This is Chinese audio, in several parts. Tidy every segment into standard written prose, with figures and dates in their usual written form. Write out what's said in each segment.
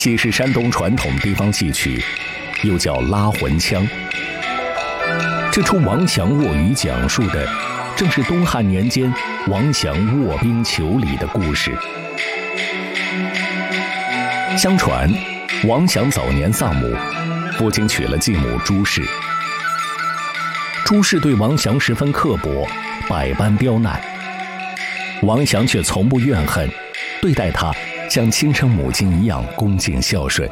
既是山东传统地方戏曲，又叫拉魂腔。这出王祥卧语讲述的正是东汉年间王祥卧冰求鲤的故事。相传王祥早年丧母，父亲娶了继母朱氏。朱氏对王祥十分刻薄，百般刁难，王祥却从不怨恨，对待他像亲生母亲一样恭敬孝顺。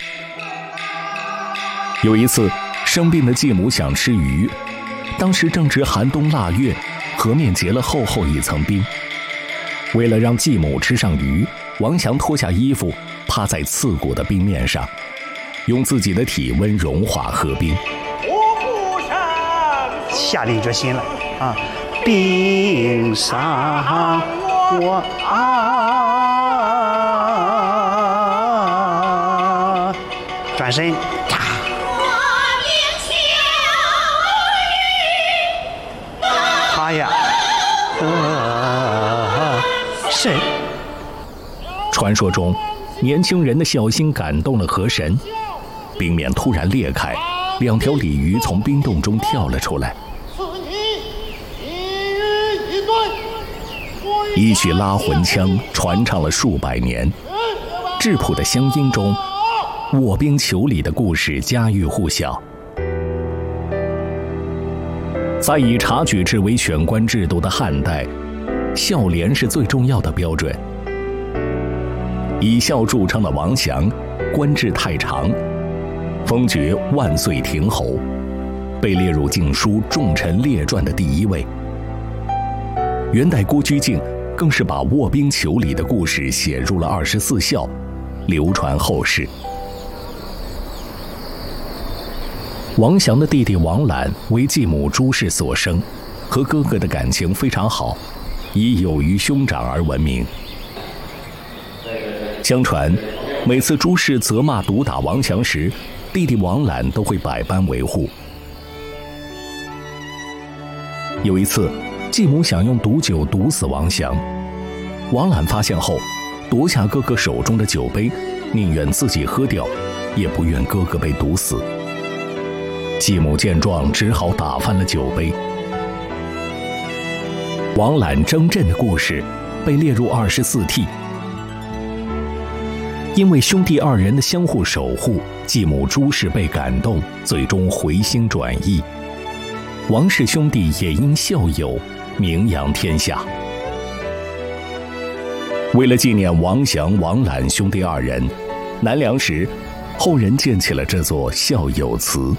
有一次，生病的继母想吃鱼，当时正值寒冬腊月，河面结了厚厚一层冰。为了让继母吃上鱼，王祥脱下衣服，趴在刺骨的冰面上，用自己的体温融化河冰。 下定决心了啊！冰上我转身，他呀，是。 传说中，年轻人的孝心感动了河神，冰面突然裂开，2条鲤鱼从冰洞中跳了出来。一曲拉魂腔传唱了数百年，质朴的乡音中，卧冰求鲤的故事家喻户晓。在以察举制为选官制度的汉代，孝廉是最重要的标准。以孝著称的王祥，官至太常，封爵万岁亭侯，被列入晋书重臣列传的第1位。元代郭居敬更是把卧冰求鲤的故事写入了24孝，流传后世。王祥的弟弟王览为继母朱氏所生，和哥哥的感情非常好，以有于兄长而闻名。相传，每次朱氏责骂毒打王祥时，弟弟王览都会百般维护。有一次，继母想用毒酒毒死王祥，王览发现后，夺下哥哥手中的酒杯，宁愿自己喝掉，也不愿哥哥被毒死。继母见状，只好打翻了酒杯。王览征阵的故事被列入24替。因为兄弟2人的相互守护，继母朱氏被感动，最终回心转意。王氏兄弟也因孝友名扬天下。为了纪念王祥、王览兄弟2人，南梁时后人建起了这座孝友祠。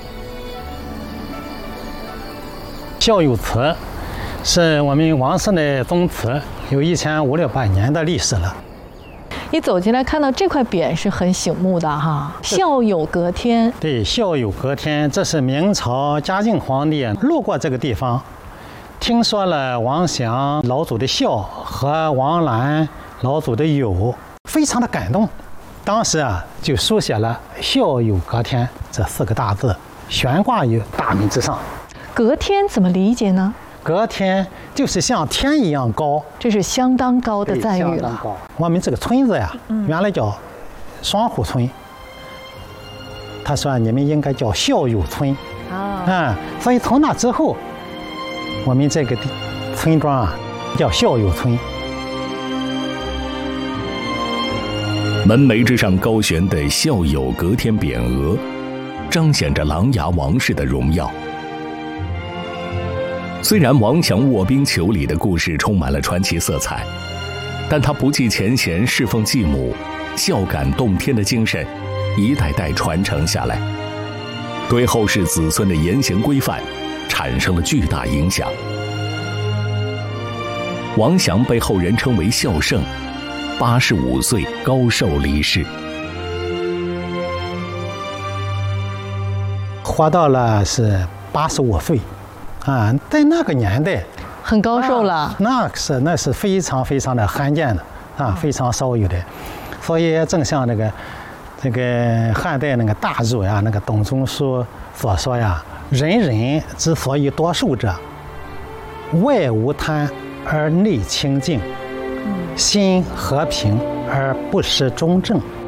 孝友祠是我们王氏的宗祠，有1500-1600年的历史了。 一走进来看到这块匾是很醒目的哈，孝友隔天。 对，孝友隔天，这是明朝嘉靖皇帝路过这个地方，听说了王祥老祖的孝和王览老祖的友，非常的感动。当时就书写了孝友隔天这4个大字，悬挂于大门之上。 隔天怎么理解呢？ 隔天就是像天一样高， 这是相当高的赞誉了。 我们这个村子呀，原来叫双湖村，他说你们应该叫孝友村所以从那之后，我们这个村庄叫孝友村。 门楣之上高悬的孝友隔天匾额，彰显着琅琊王氏的荣耀。虽然王祥卧冰求鲤的故事充满了传奇色彩，但他不计前嫌侍奉继母，孝感动天的精神一代代传承下来，对后世子孙的言行规范产生了巨大影响。王祥被后人称为孝圣，85岁高寿离世， 活到了是85岁。在那个年代很高寿了， 那是非常非常的罕见的非常少有的。所以正像这个汉代那个大儒呀，那个董仲舒所说呀，人人之所以多寿者，外无贪而内清净，心和平而不失中正。